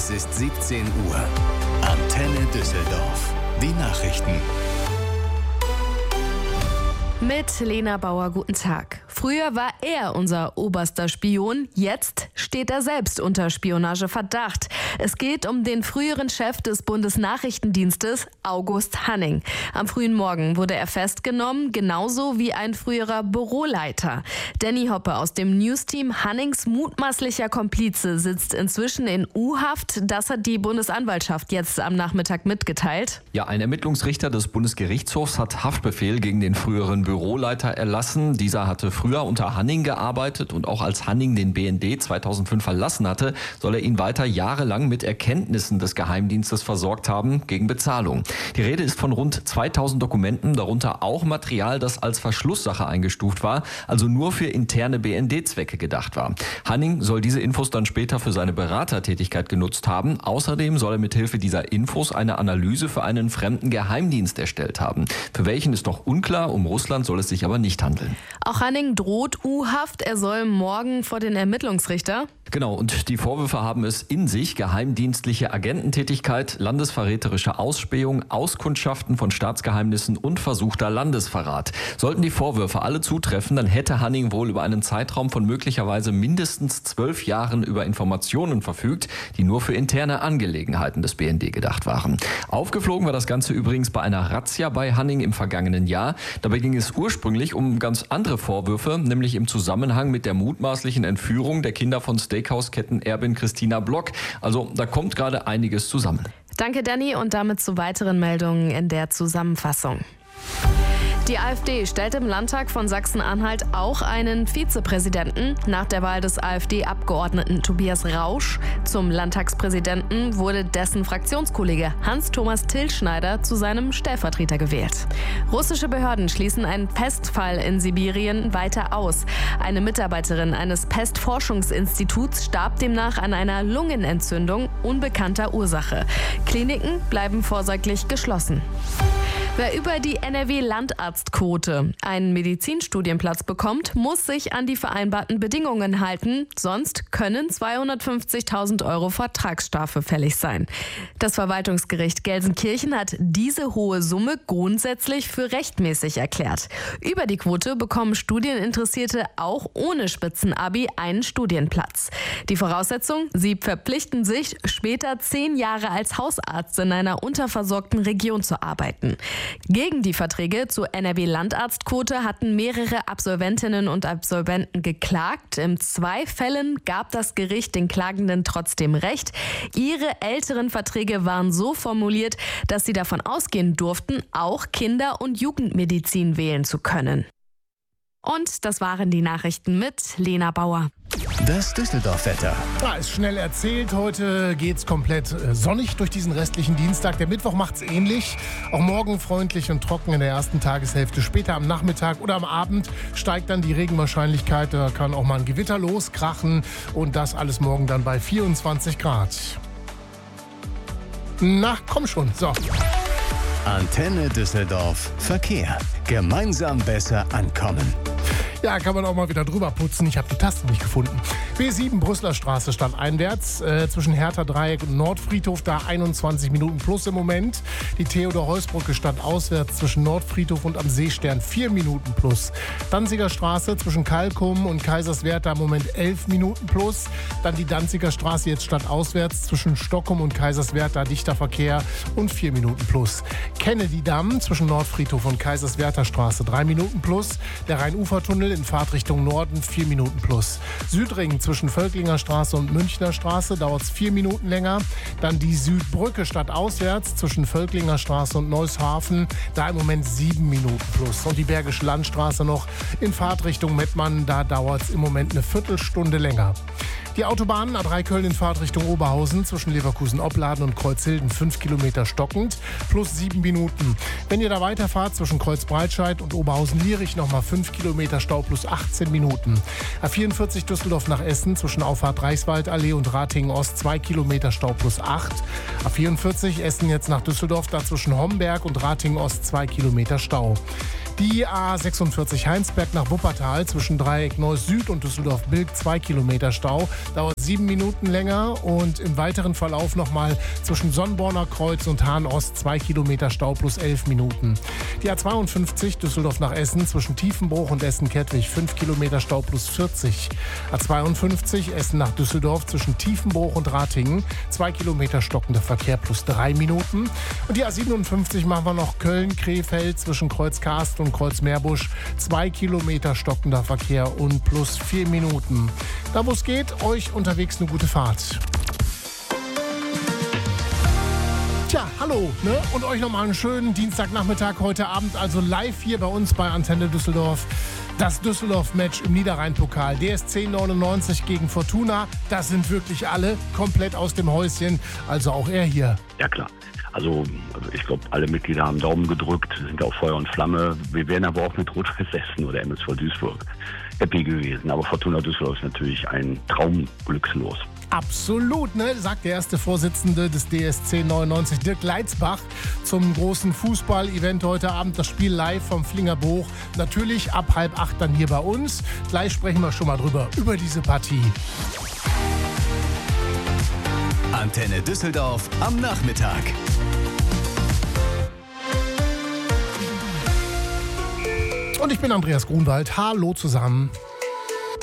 Es ist 17 Uhr. Antenne Düsseldorf. Die Nachrichten. Mit Lena Bauer, guten Tag. Früher war er unser oberster Spion, jetzt steht er selbst unter Spionageverdacht. Es geht um den früheren Chef des Bundesnachrichtendienstes, August Hanning. Am frühen Morgen wurde er festgenommen, genauso wie ein früherer Büroleiter. Danny Hoppe aus dem Newsteam, Hannings mutmaßlicher Komplize, sitzt inzwischen in U-Haft. Das hat die Bundesanwaltschaft jetzt am Nachmittag mitgeteilt. Ja, ein Ermittlungsrichter des Bundesgerichtshofs hat Haftbefehl gegen den früheren Büroleiter erlassen. Dieser hatte früher unter Hanning gearbeitet und auch als Hanning den BND 2005 verlassen hatte, soll er ihn weiter jahrelang mit Erkenntnissen des Geheimdienstes versorgt haben gegen Bezahlung. Die Rede ist von rund 2000 Dokumenten, darunter auch Material, das als Verschlusssache eingestuft war, also nur für interne BND-Zwecke gedacht war. Hanning soll diese Infos dann später für seine Beratertätigkeit genutzt haben. Außerdem soll er mithilfe dieser Infos eine Analyse für einen fremden Geheimdienst erstellt haben. Für welchen ist noch unklar, um Russland soll es sich aber nicht handeln. Auch Hanning droht U-Haft. Er soll morgen vor den Ermittlungsrichter. Genau, und die Vorwürfe haben es in sich: geheimdienstliche Agententätigkeit, landesverräterische Ausspähung, Auskundschaften von Staatsgeheimnissen und versuchter Landesverrat. Sollten die Vorwürfe alle zutreffen, dann hätte Hanning wohl über einen Zeitraum von möglicherweise mindestens 12 Jahren über Informationen verfügt, die nur für interne Angelegenheiten des BND gedacht waren. Aufgeflogen war das Ganze übrigens bei einer Razzia bei Hanning im vergangenen Jahr. Dabei ging es ursprünglich um ganz andere Vorwürfe, nämlich im Zusammenhang mit der mutmaßlichen Entführung der Kinder von Steakhouse-Kettenerbin Christina Block. Also da kommt gerade einiges zusammen. Danke, Danny, und damit zu weiteren Meldungen in der Zusammenfassung. Die AfD stellt im Landtag von Sachsen-Anhalt auch einen Vizepräsidenten. Nach der Wahl des AfD-Abgeordneten Tobias Rausch zum Landtagspräsidenten wurde dessen Fraktionskollege Hans-Thomas Tilschneider zu seinem Stellvertreter gewählt. Russische Behörden schließen einen Pestfall in Sibirien weiter aus. Eine Mitarbeiterin eines Pestforschungsinstituts starb demnach an einer Lungenentzündung unbekannter Ursache. Kliniken bleiben vorsorglich geschlossen. Wer über die NRW-Landarztquote einen Medizinstudienplatz bekommt, muss sich an die vereinbarten Bedingungen halten, sonst können 250.000 € Vertragsstrafe fällig sein. Das Verwaltungsgericht Gelsenkirchen hat diese hohe Summe grundsätzlich für rechtmäßig erklärt. Über die Quote bekommen Studieninteressierte auch ohne Spitzenabi einen Studienplatz. Die Voraussetzung: sie verpflichten sich, später 10 Jahre als Hausarzt in einer unterversorgten Region zu arbeiten. Gegen die Verträge zur NRW-Landarztquote hatten mehrere Absolventinnen und Absolventen geklagt. In 2 Fällen gab das Gericht den Klagenden trotzdem recht. Ihre älteren Verträge waren so formuliert, dass sie davon ausgehen durften, auch Kinder- und Jugendmedizin wählen zu können. Und das waren die Nachrichten mit Lena Bauer. Das Düsseldorf-Wetter. Ist schnell erzählt. Heute geht's komplett sonnig durch diesen restlichen Dienstag. Der Mittwoch macht's ähnlich. Auch morgen freundlich und trocken in der ersten Tageshälfte. Später am Nachmittag oder am Abend steigt dann die Regenwahrscheinlichkeit. Da kann auch mal ein Gewitter loskrachen. Und das alles morgen dann bei 24 Grad. Na, komm schon. So. Antenne Düsseldorf. Verkehr. Gemeinsam besser ankommen. Ja, kann man auch mal wieder drüber putzen. Ich habe die Taste nicht gefunden. B7 Brüsseler Straße stand einwärts. Zwischen Hertha-Dreieck und Nordfriedhof, da 21 Minuten plus im Moment. Die Theodor-Heuss-Brücke stand auswärts zwischen Nordfriedhof und am Seestern 4 Minuten plus. Danziger Straße zwischen Kalkum und Kaiserswertha im Moment 11 Minuten plus. Dann die Danziger Straße jetzt stadtauswärts zwischen Stockholm und Kaiserswertha, dichter Verkehr und 4 Minuten plus. Kennedy-Damm zwischen Nordfriedhof und Kaiserswerther Straße 3 Minuten plus. Der Rhein-Ufer-Tunnel in Fahrtrichtung Norden 4 Minuten plus. Südring zwischen Völklinger Straße und Münchner Straße dauert es 4 Minuten länger. Dann die Südbrücke stadtauswärts zwischen Völklinger Straße und Neushafen, da im Moment 7 Minuten plus. Und die Bergische Landstraße noch in Fahrtrichtung Mettmann, da dauert es im Moment eine Viertelstunde länger. Die Autobahn A3 Köln in Fahrtrichtung Oberhausen zwischen Leverkusen-Opladen und Kreuzhilden 5 Kilometer stockend, plus 7 Minuten. Wenn ihr da weiterfahrt zwischen Kreuzbreitscheid und Oberhausen-Lierich nochmal 5 Kilometer Stau plus 18 Minuten. A44 Düsseldorf nach Essen zwischen Auffahrt Reichswaldallee und Ratingen-Ost 2 Kilometer Stau plus 8. A44 Essen jetzt nach Düsseldorf, da zwischen Homberg und Ratingen-Ost 2 Kilometer Stau. Die A46 Heinsberg nach Wuppertal zwischen Dreieck Neuss Süd und Düsseldorf-Bilk 2 Kilometer Stau. Dauert 7 Minuten länger und im weiteren Verlauf nochmal zwischen Sonnborner Kreuz und Hahn-Ost 2 Kilometer Stau plus 11 Minuten. Die A52 Düsseldorf nach Essen zwischen Tiefenbruch und Essen-Kettwig 5 Kilometer Stau plus 40. A52 Essen nach Düsseldorf zwischen Tiefenbruch und Ratingen 2 Kilometer stockender Verkehr plus 3 Minuten. Und die A57 machen wir noch Köln-Krefeld zwischen Kreuz-Karsten und Kreuz-Meerbusch 2 Kilometer stockender Verkehr und plus 4 Minuten. Da wo es geht, euch unterwegs eine gute Fahrt. Tja, hallo, ne? Und euch nochmal einen schönen Dienstagnachmittag heute Abend, also live hier bei uns bei Antenne Düsseldorf. Das Düsseldorf-Match im Niederrhein-Pokal. DSC 99 gegen Fortuna. Das sind wirklich alle komplett aus dem Häuschen. Also auch er hier. Ja, klar. Also ich glaube, alle Mitglieder haben Daumen gedrückt, sind auf Feuer und Flamme. Wir wären aber auch mit Rot-Weiß Essen oder MSV Duisburg happy gewesen. Aber Fortuna Düsseldorf ist natürlich ein Traum glückslos. Absolut, ne? Sagt der erste Vorsitzende des DSC 99, Dirk Leitzbach, zum großen Fußball-Event heute Abend. Das Spiel live vom Flingerbuch. Natürlich ab 7:30 dann hier bei uns. Gleich sprechen wir schon mal drüber, über diese Partie. Antenne Düsseldorf am Nachmittag. Und ich bin Andreas Grunwald. Hallo zusammen.